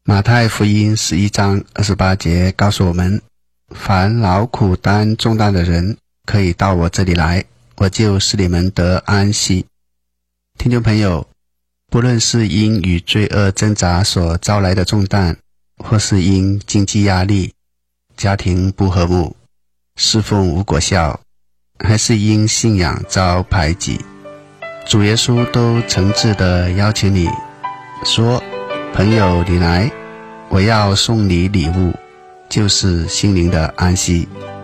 马太福音11章28节告诉我们，凡劳苦担重担的人，可以到我这里来，我就使你们得安息。听众朋友，不论是因与罪恶挣扎所招来的重担，或是因经济压力、家庭不和睦、侍奉无果效，还是因信仰遭排挤，主耶稣都诚挚地邀请你说，朋友你来，我要送你礼物，就是心灵的安息。